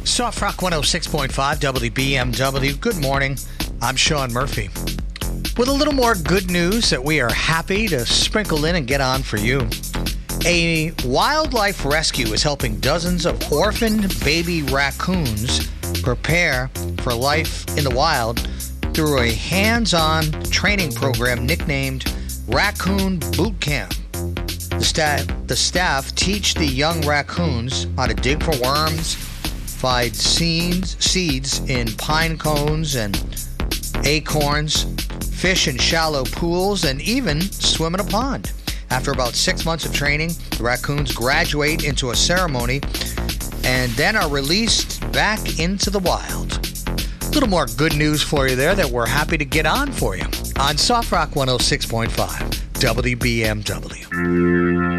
Soft Rock 106.5 WBMW. Good morning. I'm Sean Murphy. With a little more good news that we are happy to sprinkle in and get on for you. A wildlife rescue is helping dozens of orphaned baby raccoons prepare for life in the wild through a hands-on training program nicknamed Raccoon Boot Camp. The staff teach the young raccoons how to dig for worms, find seeds in pine cones and acorns, fish in shallow pools, and even swim in a pond. After about 6 months of training, the raccoons graduate into a ceremony and then are released back into the wild. A little more good news for you there that we're happy to get on for you on Soft Rock 106.5 WBMW.